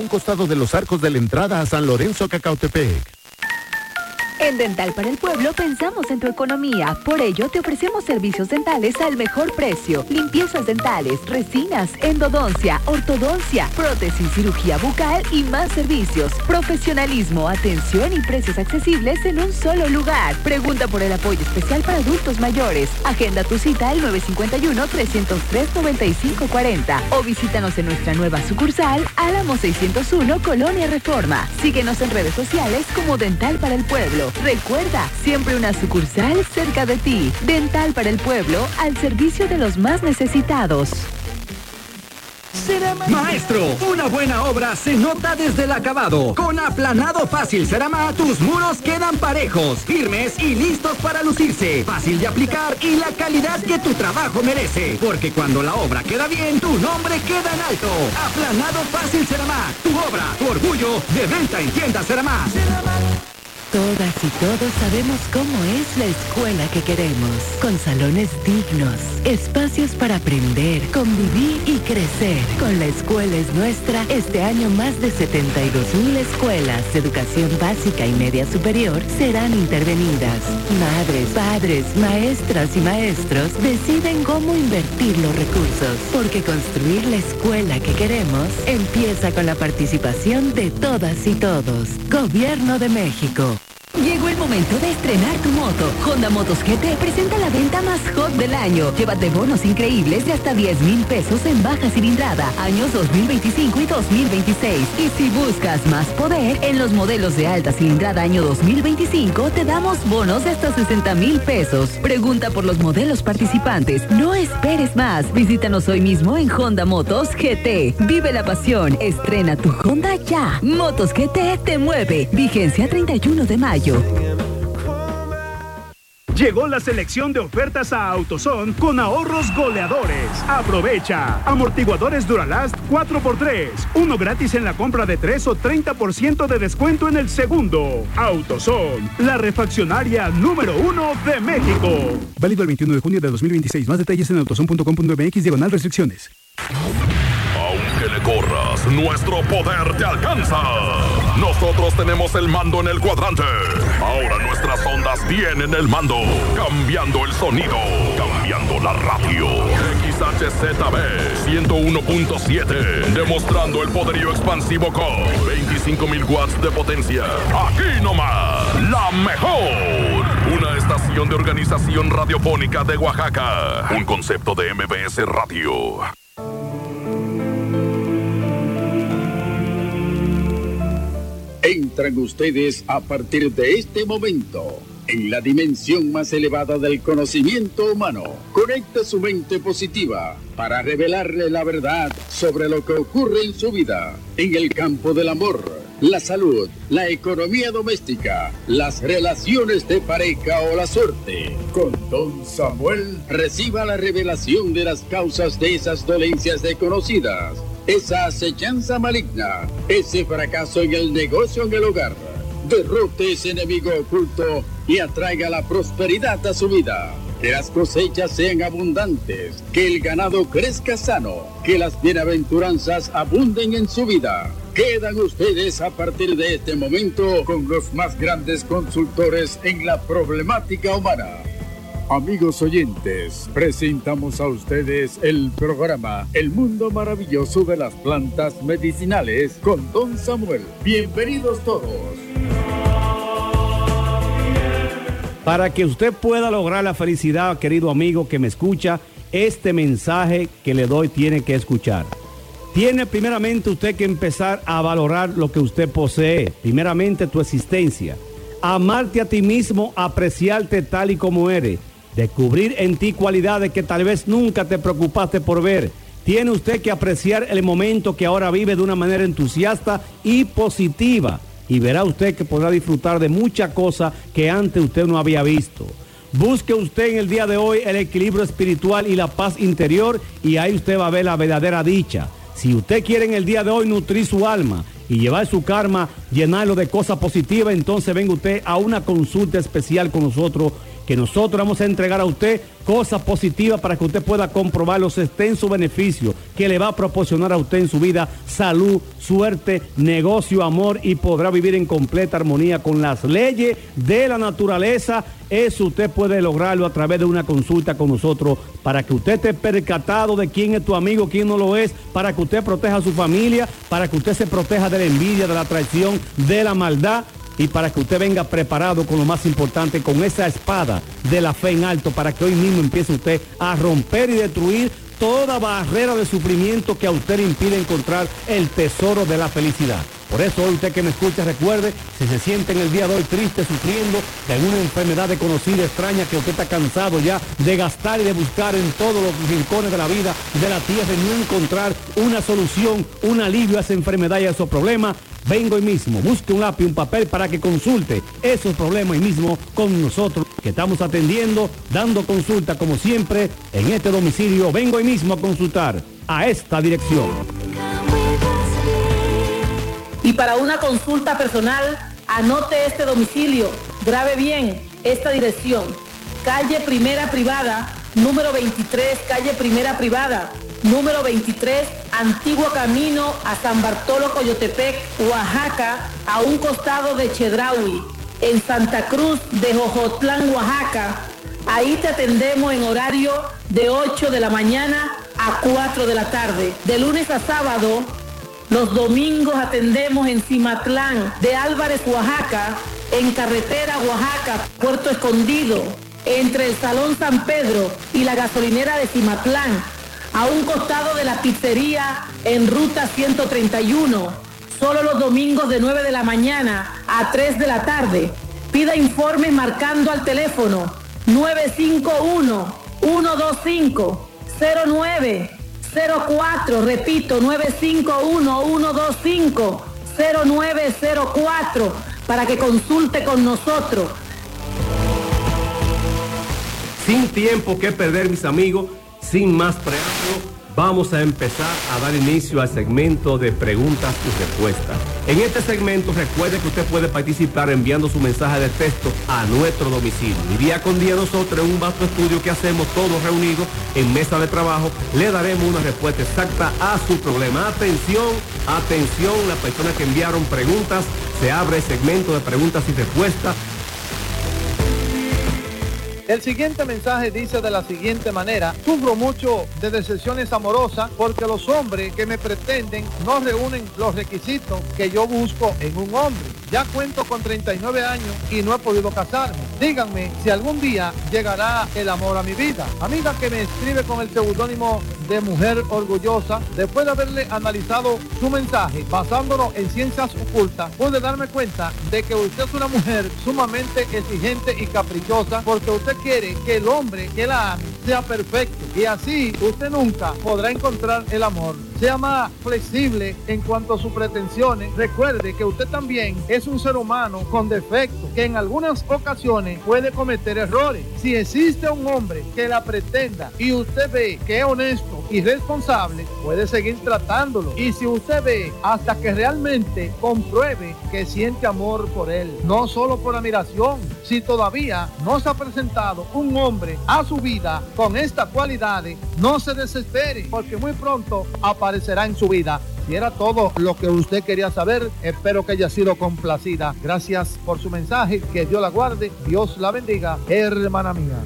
costado de los Arcos de la entrada a San Lorenzo, Cacautepec. En Dental para el Pueblo pensamos en tu economía. Por ello, te ofrecemos servicios dentales al mejor precio. Limpiezas dentales, resinas, endodoncia, ortodoncia, prótesis, cirugía bucal y más servicios. Profesionalismo, atención y precios accesibles en un solo lugar. Pregunta por el apoyo especial para adultos mayores. Agenda tu cita al 951-303-9540 o visítanos en nuestra nueva sucursal, Álamo 601, Colonia Reforma. Síguenos en redes sociales como Dental para el Pueblo. Recuerda, siempre una sucursal cerca de ti. Dental para el Pueblo, al servicio de los más necesitados. Maestro, una buena obra se nota desde el acabado. Con aplanado fácil Ceramá, tus muros quedan parejos, firmes y listos para lucirse. Fácil de aplicar y la calidad que tu trabajo merece. Porque cuando la obra queda bien, tu nombre queda en alto. Aplanado fácil Ceramá, tu obra, tu orgullo, de venta en tiendas Ceramá. Todas y todos sabemos cómo es la escuela que queremos, con salones dignos, espacios para aprender, convivir y crecer. Con La Escuela es Nuestra, este año más de 72,000 escuelas de educación básica y media superior serán intervenidas. Madres, padres, maestras y maestros deciden cómo invertir los recursos, porque construir la escuela que queremos empieza con la participación de todas y todos. Gobierno de México. Llegó el momento de estrenar tu moto. Honda Motos GT presenta la venta más hot del año. Llévate bonos increíbles de hasta 10,000 pesos en baja cilindrada, años 2025 y 2026. Y si buscas más poder, en los modelos de alta cilindrada año 2025 te damos bonos de hasta 60,000 pesos. Pregunta por los modelos participantes. No esperes más. Visítanos hoy mismo en Honda Motos GT. Vive la pasión. Estrena tu Honda ya. Motos GT te mueve. Vigencia 31 de mayo. Llegó la selección de ofertas a AutoZone con ahorros goleadores. Aprovecha. Amortiguadores Duralast 4x3. Uno gratis en la compra de 3 o 30% de descuento en el segundo. AutoZone, la refaccionaria número 1 de México. Válido el 21 de junio de 2026. Más detalles en autozone.com.mx/restricciones. Aunque le corras, nuestro poder te alcanza. Nosotros tenemos el mando en el cuadrante. Ahora nuestras ondas tienen el mando. Cambiando el sonido. Cambiando la radio. XHZB 101.7. Demostrando el poderío expansivo con 25,000 watts de potencia. Aquí nomás, la mejor. Una estación de organización radiofónica de Oaxaca. Un concepto de MBS Radio. Entran ustedes a partir de este momento en la dimensión más elevada del conocimiento humano. Conecte su mente positiva para revelarle la verdad sobre lo que ocurre en su vida, en el campo del amor, la salud, la economía doméstica, las relaciones de pareja o la suerte. Con Don Samuel, reciba la revelación de las causas de esas dolencias desconocidas, esa acechanza maligna, ese fracaso en el negocio, en el hogar. Derrote ese enemigo oculto y atraiga la prosperidad a su vida. Que las cosechas sean abundantes, que el ganado crezca sano, que las bienaventuranzas abunden en su vida. Quedan ustedes a partir de este momento con los más grandes consultores en la problemática humana. Amigos oyentes, presentamos a ustedes el programa El Mundo Maravilloso de las Plantas Medicinales con Don Samuel. Bienvenidos todos. Para que usted pueda lograr la felicidad, querido amigo que me escucha, este mensaje que le doy tiene que escuchar. Tiene primeramente usted que empezar a valorar lo que usted posee, primeramente tu existencia. Amarte a ti mismo, apreciarte tal y como eres. Descubrir en ti cualidades que tal vez nunca te preocupaste por ver. Tiene usted que apreciar el momento que ahora vive de una manera entusiasta y positiva. Y verá usted que podrá disfrutar de muchas cosas que antes usted no había visto. Busque usted en el día de hoy el equilibrio espiritual y la paz interior y ahí usted va a ver la verdadera dicha. Si usted quiere en el día de hoy nutrir su alma y llevar su karma, llenarlo de cosas positivas, entonces venga usted a una consulta especial con nosotros que nosotros vamos a entregar a usted cosas positivas para que usted pueda comprobar los extensos beneficios que le va a proporcionar a usted en su vida: salud, suerte, negocio, amor, y podrá vivir en completa armonía con las leyes de la naturaleza. Eso usted puede lograrlo a través de una consulta con nosotros, para que usted esté percatado de quién es tu amigo, quién no lo es, para que usted proteja a su familia, para que usted se proteja de la envidia, de la traición, de la maldad, y para que usted venga preparado con lo más importante, con esa espada de la fe en alto, para que hoy mismo empiece usted a romper y destruir toda barrera de sufrimiento que a usted le impide encontrar el tesoro de la felicidad. Por eso hoy usted que me escucha, recuerde, si se siente en el día de hoy triste, sufriendo de alguna enfermedad desconocida, extraña, que usted está cansado ya de gastar y de buscar en todos los rincones de la vida, de la tierra, y no encontrar una solución, un alivio a esa enfermedad y a esos problemas, venga hoy mismo, busque un lápiz y un papel para que consulte esos problemas hoy mismo con nosotros, que estamos atendiendo, dando consulta como siempre en este domicilio. Vengo hoy mismo a consultar a esta dirección. Y para una consulta personal, anote este domicilio, grabe bien esta dirección: calle Primera Privada, número 23, calle Primera Privada, número 23, antiguo camino a San Bartolo, Coyotepec, Oaxaca, a un costado de Chedraui, en Santa Cruz de Jojotlán, Oaxaca. Ahí te atendemos en horario de 8 de la mañana a 4 de la tarde, de lunes a sábado. Los domingos atendemos en Cimatlán de Álvarez, Oaxaca, en carretera Oaxaca, Puerto Escondido, entre el Salón San Pedro y la gasolinera de Cimatlán, a un costado de la pizzería en ruta 131, solo los domingos de 9 de la mañana a 3 de la tarde. Pida informes marcando al teléfono 951-125-0904, repito, 951-125-0904, para que consulte con nosotros. Sin tiempo que perder, mis amigos, sin más preámbulo, vamos a empezar a dar inicio al segmento de preguntas y respuestas. En este segmento, recuerde que usted puede participar enviando su mensaje de texto a nuestro domicilio. Y día con día nosotros, en un vasto estudio que hacemos todos reunidos en mesa de trabajo, le daremos una respuesta exacta a su problema. Atención, atención, las personas que enviaron preguntas, se abre el segmento de preguntas y respuestas. El siguiente mensaje dice de la siguiente manera: sufro mucho de decepciones amorosas porque los hombres que me pretenden no reúnen los requisitos que yo busco en un hombre. Ya cuento con 39 años y no he podido casarme. Díganme si algún día llegará el amor a mi vida. Amiga que me escribe con el seudónimo de Mujer Orgullosa, después de haberle analizado su mensaje, basándonos en ciencias ocultas, pude darme cuenta de que usted es una mujer sumamente exigente y caprichosa, porque usted quiere que el hombre que la ame sea perfecto, y así usted nunca podrá encontrar el amor. Sea más flexible en cuanto a sus pretensiones. Recuerde que usted también es un ser humano con defectos, que en algunas ocasiones puede cometer errores. Si existe un hombre que la pretenda y usted ve que es honesto y responsable, puede seguir tratándolo. Y si usted ve hasta que realmente compruebe que siente amor por él, no solo por admiración. Si todavía no se ha presentado un hombre a su vida con estas cualidades, no se desespere, porque muy pronto aparecerá en su vida. Si era todo lo que usted quería saber, espero que haya sido complacida. Gracias por su mensaje, que Dios la guarde, Dios la bendiga, hermana mía.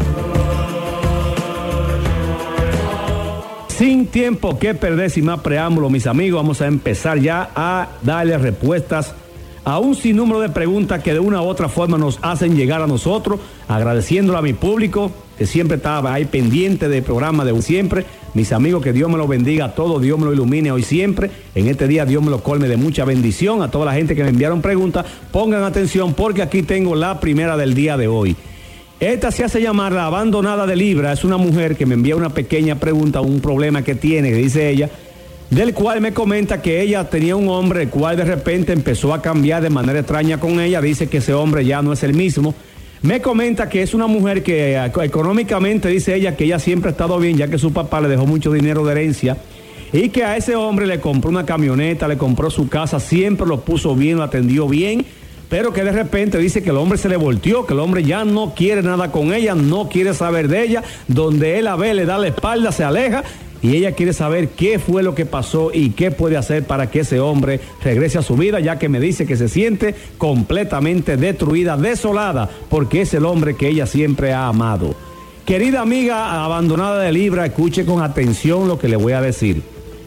Sin tiempo que perder, sin más preámbulo, mis amigos, vamos a empezar ya a darle respuestas a un sinnúmero de preguntas que de una u otra forma nos hacen llegar a nosotros, agradeciéndole a mi público que siempre estaba ahí pendiente del programa de siempre. Mis amigos, que Dios me los bendiga a todos, Dios me lo ilumine hoy siempre. En este día Dios me lo colme de mucha bendición. A toda la gente que me enviaron preguntas, pongan atención, porque aquí tengo la primera del día de hoy. Esta se hace llamar la abandonada de Libra. Es una mujer que me envía una pequeña pregunta, un problema que tiene, que dice ella, del cual me comenta que ella tenía un hombre, el cual de repente empezó a cambiar de manera extraña con ella. Dice que ese hombre ya no es el mismo. Me comenta que es una mujer que económicamente, dice ella, que ella siempre ha estado bien, ya que su papá le dejó mucho dinero de herencia, y que a ese hombre le compró una camioneta, le compró su casa, siempre lo puso bien, lo atendió bien, pero que de repente dice que el hombre se le volteó, que el hombre ya no quiere nada con ella, no quiere saber de ella, donde él la ve, le da la espalda, se aleja, y ella quiere saber qué fue lo que pasó y qué puede hacer para que ese hombre regrese a su vida, ya que me dice que se siente completamente destruida, desolada, porque es el hombre que ella siempre ha amado. Querida amiga abandonada de Libra, escuche con atención lo que le voy a decir.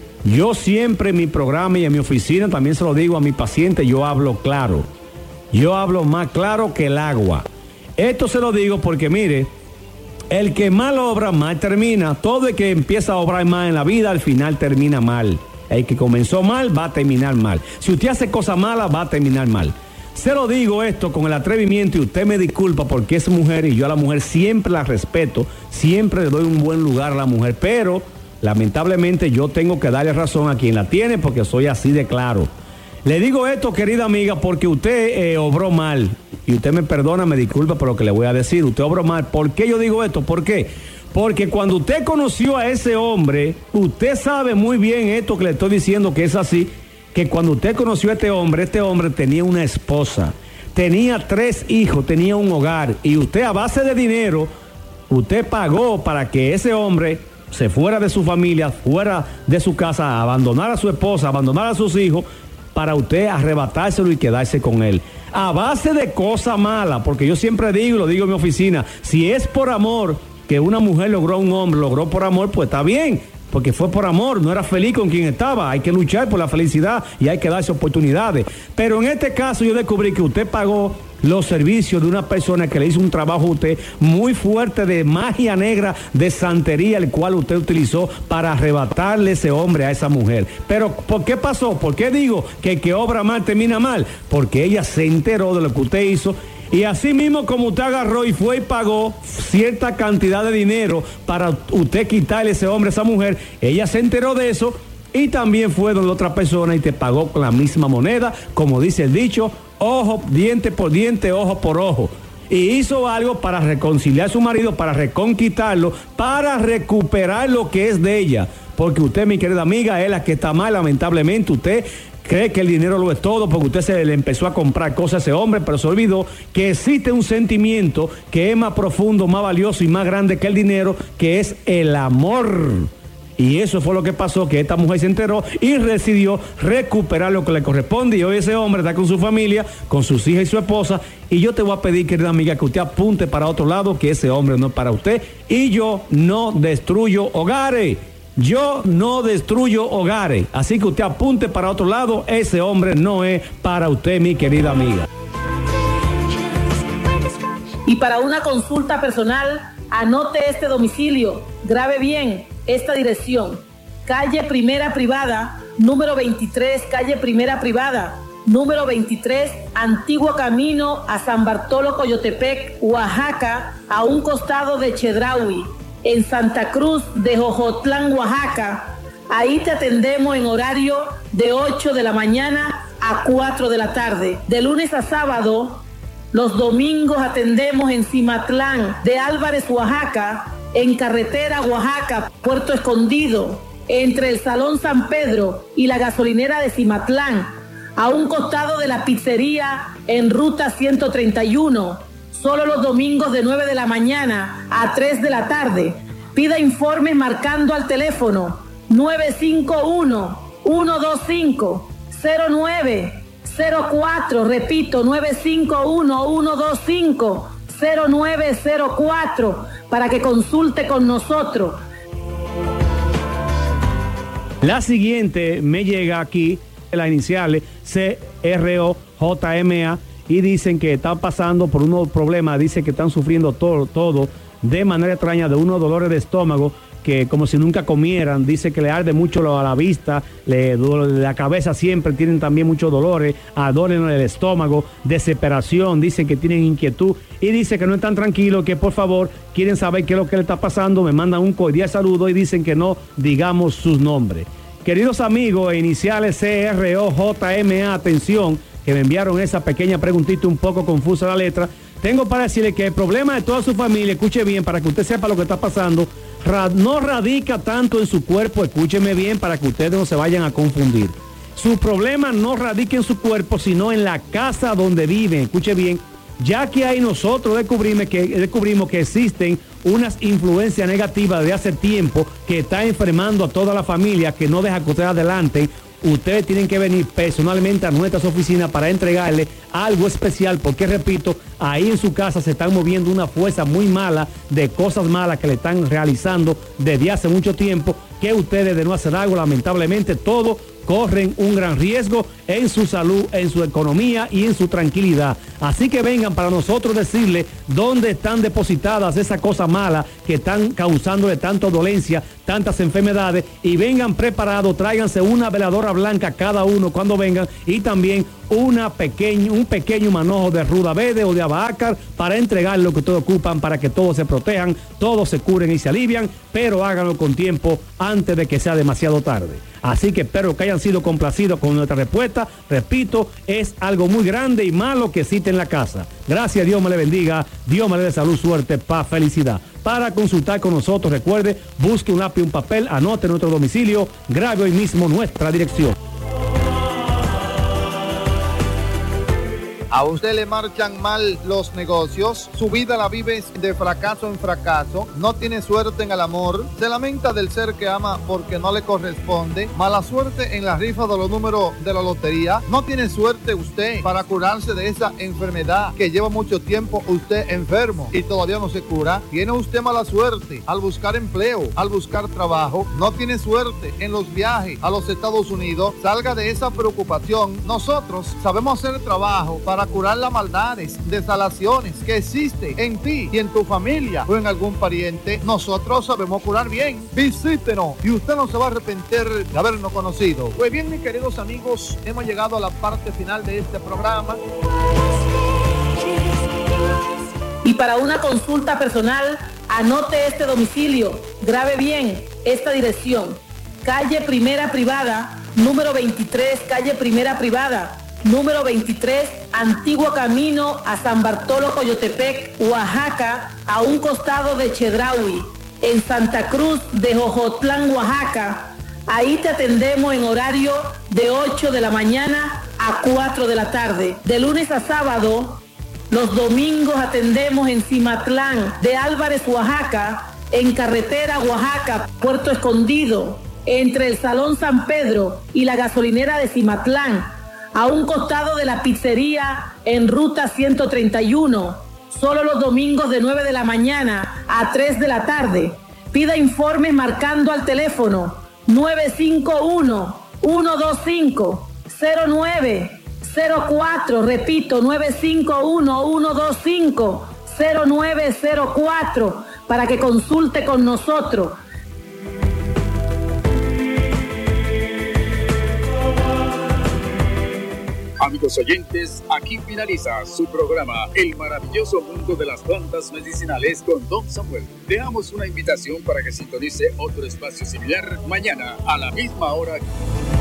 Yo siempre en mi programa y en mi oficina, también se lo digo a mi paciente, yo hablo claro. Yo hablo más claro que el agua. Esto se lo digo porque, mire, el que mal obra, mal termina. Todo el que empieza a obrar mal en la vida, al final termina mal. El que comenzó mal, va a terminar mal. Si usted hace cosas malas, va a terminar mal. Se lo digo esto con el atrevimiento y usted me disculpa porque es mujer y yo a la mujer siempre la respeto, siempre le doy un buen lugar a la mujer, pero lamentablemente yo tengo que darle razón a quien la tiene porque soy así de claro. Le digo esto, querida amiga, porque usted obró mal. Y usted me perdona, me disculpa por lo que le voy a decir. Usted obró mal. ¿Por qué yo digo esto? ¿Por qué? Porque cuando usted conoció a ese hombre, usted sabe muy bien esto que le estoy diciendo que es así, que cuando usted conoció a este hombre tenía una esposa, tenía 3 hijos, tenía un hogar. Y usted a base de dinero, usted pagó para que ese hombre se fuera de su familia, fuera de su casa, abandonara a su esposa, abandonara a sus hijos, para usted arrebatárselo y quedarse con él. A base de cosas malas, porque yo siempre digo, y lo digo en mi oficina, si es por amor que una mujer logró a un hombre, logró por amor, pues está bien, porque fue por amor, no era feliz con quien estaba. Hay que luchar por la felicidad y hay que darse oportunidades. Pero en este caso yo descubrí que usted pagó los servicios de una persona que le hizo un trabajo a usted muy fuerte de magia negra, de santería, el cual usted utilizó para arrebatarle ese hombre a esa mujer. Pero ¿por qué pasó? ¿Por qué digo que el que obra mal termina mal? Porque ella se enteró de lo que usted hizo. Y así mismo como usted agarró y fue y pagó cierta cantidad de dinero para usted quitarle ese hombre a esa mujer, ella se enteró de eso y también fue donde otra persona y te pagó con la misma moneda, como dice el dicho, ojo, diente por diente, ojo por ojo. Y hizo algo para reconciliar a su marido, para reconquistarlo, para recuperar lo que es de ella. Porque usted, mi querida amiga, es la que está mal, lamentablemente. Usted cree que el dinero lo es todo porque usted se le empezó a comprar cosas a ese hombre, pero se olvidó que existe un sentimiento que es más profundo, más valioso y más grande que el dinero, que es el amor. Y eso fue lo que pasó, que esta mujer se enteró y decidió recuperar lo que le corresponde. Y hoy ese hombre está con su familia, con sus hijas y su esposa. Y yo te voy a pedir, querida amiga, que usted apunte para otro lado, que ese hombre no es para usted. Y yo no destruyo hogares. Yo no destruyo hogares. Así que usted apunte para otro lado. Ese hombre no es para usted, mi querida amiga. Y para una consulta personal, anote este domicilio. Grabe bien esta dirección: calle Primera Privada, número 23, calle Primera Privada, número 23, antiguo camino a San Bartolo, Coyotepec, Oaxaca, a un costado de Chedraui, en Santa Cruz de Jojotlán, Oaxaca. Ahí te atendemos en horario de 8 de la mañana a 4 de la tarde, de lunes a sábado. Los domingos atendemos en Cimatlán de Álvarez, Oaxaca, en carretera Oaxaca, Puerto Escondido, entre el Salón San Pedro y la gasolinera de Cimatlán, a un costado de la pizzería en ruta 131, solo los domingos de 9 de la mañana a 3 de la tarde. Pida informes marcando al teléfono 951-125-0904, repito, 951-125-0904, para que consulte con nosotros. La siguiente me llega aquí, las iniciales CROJMA, y dicen que están pasando por unos problemas, dice que están sufriendo todo de manera extraña, de unos dolores de estómago, que como si nunca comieran. Dice que le arde mucho a la vista, le duele la cabeza, siempre tienen también muchos dolores, duelen el estómago, desesperación, dicen que tienen inquietud y dice que no están tranquilos, que por favor quieren saber qué es lo que le está pasando. Me mandan un cordial saludo y dicen que no digamos sus nombres. Queridos amigos, iniciales CROJMA, atención, que me enviaron esa pequeña preguntita un poco confusa la letra. Tengo para decirle que el problema de toda su familia, escuche bien para que usted sepa lo que está pasando, no radica tanto en su cuerpo, escúcheme bien para que ustedes no se vayan a confundir. Su problema no radica en su cuerpo, sino en la casa donde viven. Escuche bien, ya que ahí nosotros descubrimos que existen unas influencias negativas de hace tiempo que está enfermando a toda la familia, que no deja que ustedes adelante. Ustedes tienen que venir personalmente a nuestras oficinas para entregarle algo especial, porque repito, ahí en su casa se están moviendo una fuerza muy mala de cosas malas que le están realizando desde hace mucho tiempo, que ustedes de no hacer algo, lamentablemente todos corren un gran riesgo en su salud, en su economía y en su tranquilidad. Así que vengan para nosotros decirles dónde están depositadas esas cosas malas que están causándole tanta dolencia, tantas enfermedades, y vengan preparados, tráiganse una veladora blanca cada uno cuando vengan, y también un pequeño manojo de ruda verde o de abacar para entregar lo que todos ocupan, para que todos se protejan, todos se curen y se alivian, pero háganlo con tiempo antes de que sea demasiado tarde. Así que espero que hayan sido complacidos con nuestra respuesta. Repito, es algo muy grande y malo que existe en la casa. Gracias, Dios me le bendiga, Dios me le dé salud, suerte, paz, felicidad. Para consultar con nosotros, recuerde, busque un lápiz y un papel, anote nuestro domicilio, grabe hoy mismo nuestra dirección. ¿A usted le marchan mal los negocios? ¿Su vida la vive de fracaso en fracaso? ¿No tiene suerte en el amor? ¿Se lamenta del ser que ama porque no le corresponde? ¿Mala suerte en la rifa de los números de la lotería? ¿No tiene suerte usted para curarse de esa enfermedad que lleva mucho tiempo usted enfermo y todavía no se cura? ¿Tiene usted mala suerte al buscar empleo, al buscar trabajo? ¿No tiene suerte en los viajes a los Estados Unidos? Salga de esa preocupación. Nosotros sabemos hacer trabajo para curar las maldades, desalaciones que existen en ti y en tu familia o en algún pariente. Nosotros sabemos curar bien. Visítenos y usted no se va a arrepentir de habernos conocido. Pues bien, mis queridos amigos, hemos llegado a la parte final de este programa. Y para una consulta personal, anote este domicilio, grabe bien esta dirección: calle Primera Privada, número 23, calle Primera Privada, número 23, antiguo camino a San Bartolo, Coyotepec, Oaxaca, a un costado de Chedraui, en Santa Cruz de Jojotlán, Oaxaca. Ahí te atendemos en horario de 8 de la mañana a 4 de la tarde, de lunes a sábado. Los domingos atendemos en Cimatlán de Álvarez, Oaxaca, en carretera Oaxaca, Puerto Escondido, entre el Salón San Pedro y la gasolinera de Cimatlán, a un costado de la pizzería en ruta 131, solo los domingos de 9 de la mañana a 3 de la tarde. Pida informes marcando al teléfono 951-125-0904, repito, 951-125-0904, para que consulte con nosotros. Amigos oyentes, aquí finaliza su programa El maravilloso mundo de las plantas medicinales con Don Samuel. Dejamos una invitación para que sintonice otro espacio similar mañana a la misma hora.